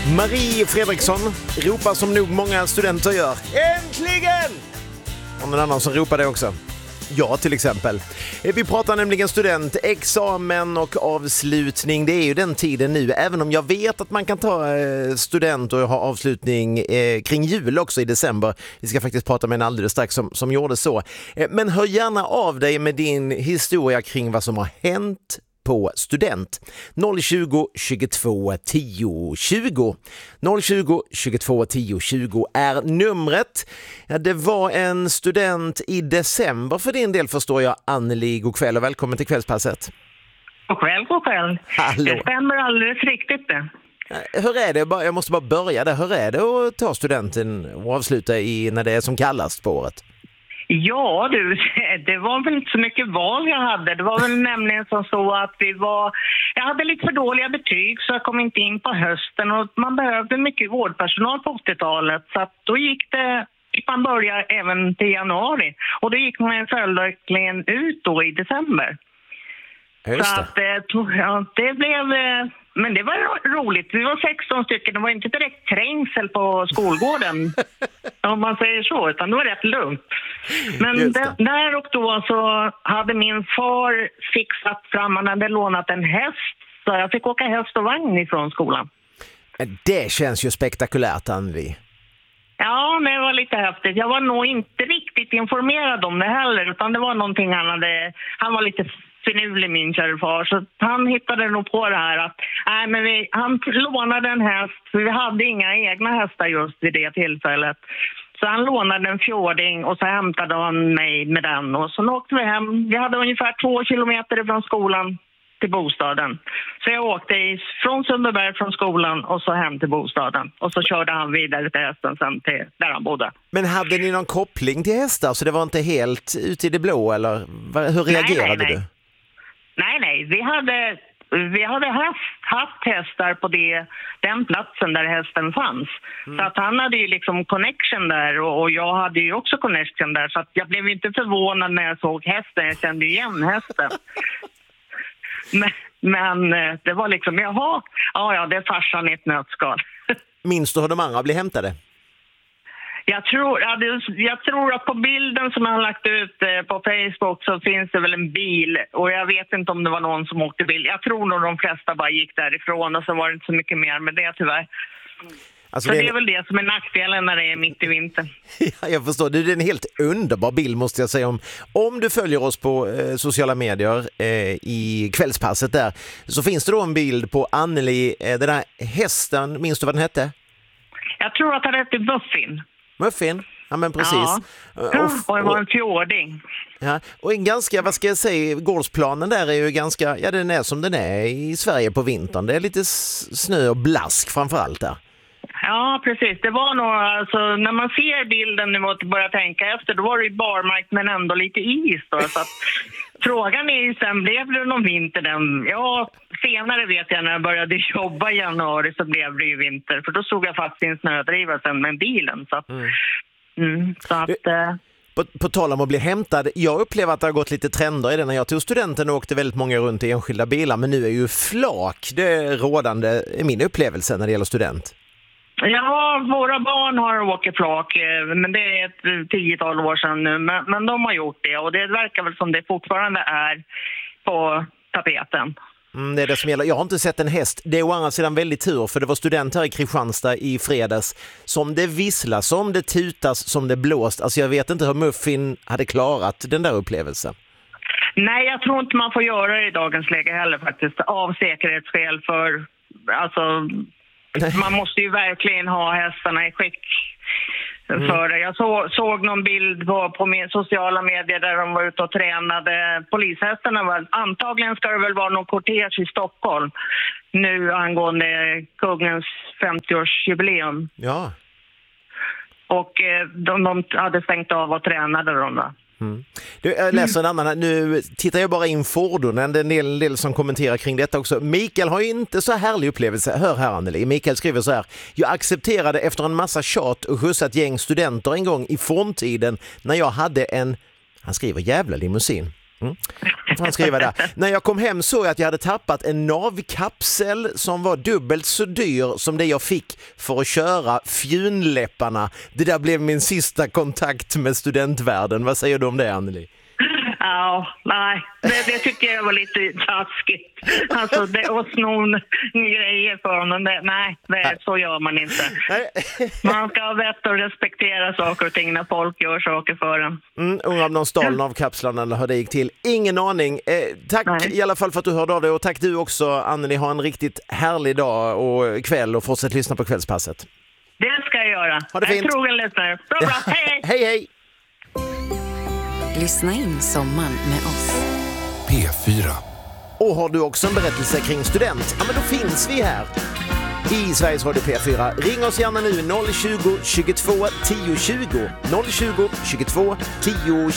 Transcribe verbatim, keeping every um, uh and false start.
Marie Fredriksson ropar som nog många studenter gör. Äntligen! Och någon annan som ropar det också. Ja, till exempel. Vi pratar nämligen student, examen och avslutning. Det är ju den tiden nu, även om jag vet att man kan ta student och ha avslutning eh, kring jul också i december. Vi ska faktiskt prata med en alldeles strax som, som gjorde så. Eh, men hör gärna av dig med din historia kring vad som har hänt på student. noll tjugo, tjugotvå, tio, tjugo. noll tjugo, tjugotvå, tio, tjugo är numret. Ja, det var en student i december för din del, förstår jag. Anneli, god kväll och välkommen till kvällspasset. God kväll, god kväll. Hallå. Det stämmer alldeles riktigt det. Hur är det? Jag måste bara börja där. Hur är det att ta studenten och avsluta i när det är som kallast på året? Ja du, det var väl inte så mycket val jag hade. Det var väl nämligen som så att vi var... Jag hade lite för dåliga betyg så jag kom inte in på hösten. Och man behövde mycket vårdpersonal på åttiotalet. Så att då gick det... Man började även till januari. Och då gick man följaktligen ut då i december. Just så det. att ja, det blev... Men det var roligt. Vi var sexton stycken. Det var inte direkt trängsel på skolgården. Om man säger så. Utan det var rätt lugnt. Men det, där och då så hade min far fixat fram. Han hade lånat en häst. Så jag fick åka häst och vagn ifrån skolan. Det känns ju spektakulärt, Anneli. Ja, men det var lite häftigt. Jag var nog inte riktigt informerad om det heller. Utan det var någonting han hade... Han var lite... finurlig min kära far, så han hittade nog på det här att nej, men vi, han lånade en häst, för vi hade inga egna hästar just vid det tillfället. Så han lånade en fjording och så hämtade han mig med den och så åkte vi hem. Vi hade ungefär två kilometer från skolan till bostaden. Så jag åkte från Sundbyberg från skolan och så hem till bostaden. Och så körde han vidare till hästen sen till där han bodde. Men hade ni någon koppling till hästar så det var inte helt ute i det blå eller hur reagerade nej, nej, nej. du? Nej, nej. Vi hade, vi hade haft, haft hästar på det, den platsen där hästen fanns. Mm. Så att han hade ju liksom connection där och, och jag hade ju också connection där. Så att jag blev inte förvånad när jag såg hästen. Jag kände igen hästen. men, men det var liksom, jaha, ja, ja, det är farsan i ett nötskal. Minns du hur de andra blev hämtade? Jag tror, ja, det, jag tror att på bilden som jag har lagt ut eh, på Facebook så finns det väl en bil. Och jag vet inte om det var någon som åkte bil. Jag tror nog de flesta bara gick därifrån och så var det inte så mycket mer med det tyvärr. Alltså, så det är... det är väl det som är nackdelen när det är mitt i vintern. Ja, jag förstår. Det är en helt underbar bild måste jag säga. Om, om du följer oss på eh, sociala medier eh, i kvällspasset där så finns det då en bild på Anneli, eh, den där hästen. Minns du vad den hette? Jag tror att den hette Muffin. Muffin, ja men precis. Ja. Och, och det var en fjording. Ja, och en ganska, vad ska jag säga, gårdsplanen där är ju ganska, ja den är som den är i Sverige på vintern. Det är lite snö och blask framförallt där. Ja, precis. Det var nog, alltså, när man ser bilden nu och börjar tänka efter, då var det ju barmark men ändå lite is då. Så att, frågan är ju sen, blev det någon vinter den? Ja, senare vet jag när jag började jobba i januari så blev det ju vinter. För då såg jag fast i en snödriva sen med bilen. Så att, mm. Mm, så att äh... på, på tal om att bli hämtad, jag upplever att det har gått lite trender i det. När jag tog studenten och åkte väldigt många runt i enskilda bilar. Men nu är ju flak det rådande i min upplevelse när det gäller student. Ja, våra barn har åkt flak, men det är ett tiotal år sedan nu. Men, men de har gjort det och det verkar väl som det fortfarande är på tapeten. Mm, det är det som gäller. Jag har inte sett en häst. Det är å andra sidan väldigt tur för det var student här i Kristianstad i fredags. Som det visslas, som det tutas, som det blåst. Alltså jag vet inte hur Muffin hade klarat den där upplevelsen. Nej, jag tror inte man får göra det i dagens läge heller faktiskt. Av säkerhetsskäl för... Alltså... Man måste ju verkligen ha hästarna i skick mm. för det. Jag så, såg någon bild på, på min sociala medier där de var ute och tränade polishästarna. Var, antagligen ska det väl vara någon kortege i Stockholm nu angående kungens femtioårsjubileum. Ja. Och de, de hade stängt av och tränade dem då. Mm. Du, jag läser en annan här. Nu tittar jag bara in fordonen. Det är en del, del som kommenterar kring detta också. Mikael har ju inte så härlig upplevelse. Hör här Anneli. Mikael skriver så här: jag accepterade efter en massa tjat och skjutsat gäng studenter en gång i forntiden när jag hade en, han skriver jävla limousin. Mm. Jag får skriva där. När jag kom hem såg jag att jag hade tappat en navkapsel som var dubbelt så dyr som det jag fick för att köra fjunläpparna. Det där blev min sista kontakt med studentvärlden. Vad säger du om det, Anneli? Ja, nej, det, det tycker jag var lite taskigt. Alltså, det är någon grejer för honom. Det, nej, det, så gör man inte. Man ska ha vett att respektera saker och ting när folk gör saker för en. Mm, undrar om någon stal av kapslarna eller hur det gick till. Ingen aning. Eh, tack nej. I alla fall för att du hörde av dig, och tack du också, Anneli. Ha en riktigt härlig dag och kväll och fortsätt lyssna på Kvällspasset. Det ska jag göra. Ha det fint. Jag tror en lyssnare. Bra, bra. Hej, hej, hej. Lyssna in sommaren med oss. P fyra. Och har du också en berättelse kring student? Ja, men då finns vi här i Sveriges Radio P fyra. Ring oss gärna nu noll tjugo, tjugotvå, tio tjugo. noll tjugo, tjugotvå, tio tjugo.